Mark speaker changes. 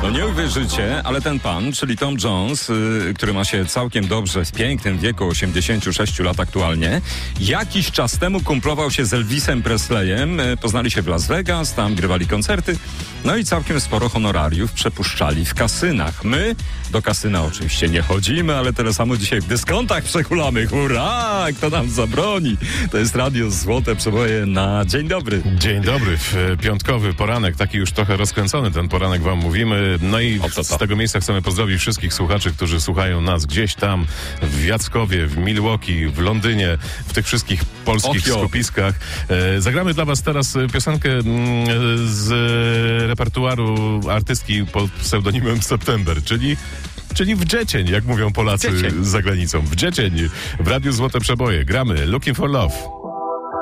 Speaker 1: No nie uwierzycie, ale ten pan, czyli Tom Jones, który ma się całkiem dobrze w pięknym wieku 86 lat aktualnie, jakiś czas temu kumplował się z Elvisem Presleyem, poznali się w Las Vegas, tam grywali koncerty, no i całkiem sporo honorariów przepuszczali w kasynach. My do kasyna oczywiście nie chodzimy, ale tyle samo dzisiaj w dyskontach przekulamy. Hurra! Kto nam zabroni? To jest Radio Złote Przeboje na Dzień Dobry.
Speaker 2: Dzień dobry, w piątkowy poranek, taki już trochę rozkręcony ten poranek wam mówimy. No i z tego miejsca chcemy pozdrowić wszystkich słuchaczy, którzy słuchają nas gdzieś tam w Jackowie, w Milwaukee, w Londynie, w tych wszystkich polskich skupiskach. Zagramy dla was teraz piosenkę z repertuaru artystki pod pseudonimem September, czyli w dziecień, jak mówią Polacy za granicą. W dziecień, w Radiu Złote Przeboje. Gramy Looking for Love.